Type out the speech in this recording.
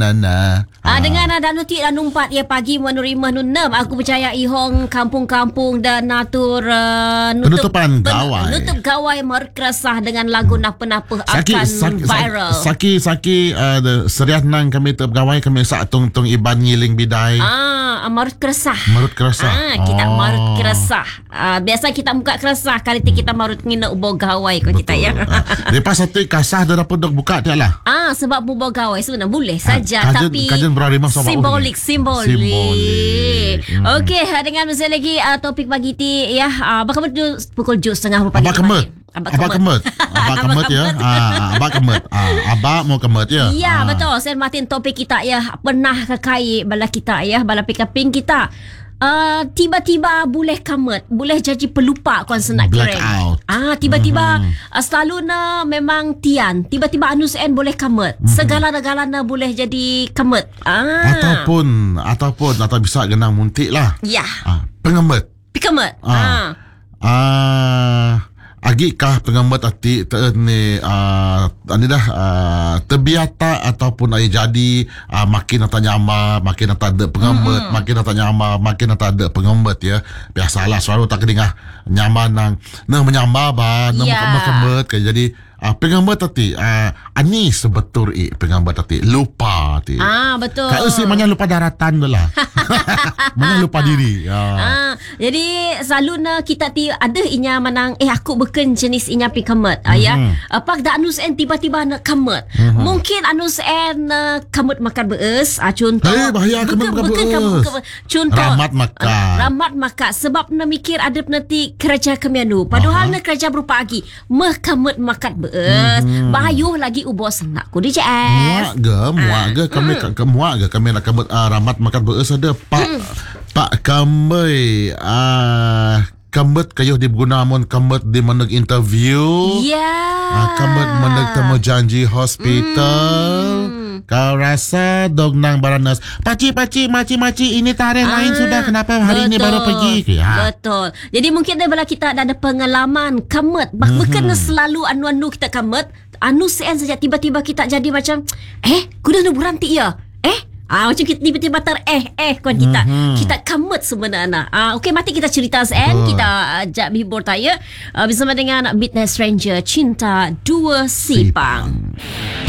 Nana. Dengan ada nuti dan numpat ia pagi menerima nunem. Aku percaya ihong kampung-kampung dan natur penutupan gawai. Nutup gawai merkresah dengan lagu napa-napa akan viral. Saki seriah nang kami tutup gawai kami sak tung iban ngiling bidai. Marut keresah. Oh. Kita marut keresah. Biasa kita muka keresah kali tu kita marut ngina ubo gawai ko kita ya. Lepas satu kasah dah dapat dok buka dia lah. Sebab ubo gawai sebenarnya boleh saja tapi berharimah simbolik. Okey, dengan masa lagi topik pagi ti ya. Bakal pukul 7:30 pagi. Abang kemet ya. Abang kemet. Abang mau kemet ya. Ya, betul. Sen Martin topik kita ya pernah kekai bala kita ya, bala pikaping kita. Tiba-tiba boleh kamet, boleh jadi pelupa kuan senak keren. Tiba-tiba selalu na memang tian, tiba-tiba anus en boleh kamet. Segala-galana boleh jadi kamet. Ataupun atau bisa genang muntik lah. Ya. Pengemet. Pikamet. Agikah pengamat ati ni terbiata ataupun ai jadi makin tak nyama, makin tak ada pengamat, makin tak nyama, makin tak ada pengamat ya. Biasalah selalu tak kedingah nyaman nang menyama ba kemet ke jadi pengamat tadi ani sebetul pengamat tadi lupa tadi. Betul. Kau si mana lupa daratan lah. Mana lupa diri. Jadi selalu na kita ada inya manang aku beken jenis inya pengamat ya. Pak da anus en tiba-tiba nak kamet. Mungkin anus en kamet makan beus contoh. Bahaya kamet makan beus. Contoh Ramat makan sebab na mikir adep nanti kerja kemianu. Padahal na kerja berupa agi meh kamet makan beus. Bayuh lagi ubo senak ku di JS. Muak ke kami nak kamet ramat makan beus ada Pak kami kamet kayuh diguna mon kamet di meneg interview. Kamet meneg temu janji hospital. Kau rasa dog nang baranas Paci maci ini tarikh lain sudah. Kenapa hari ini baru pergi? Betul. Jadi mungkin daripada kita ada pengalaman kamet. Bukan selalu anu kita kamet. Anu sen saja tiba-tiba kita jadi macam kuda nak berhenti ya. Macam kita tiba-tiba kon kita kamet sebenarnya. Okey, mati kita cerita sen. Kita ajak hibur taya bersama dengan Midnight Stranger Cinta Dua Sipang.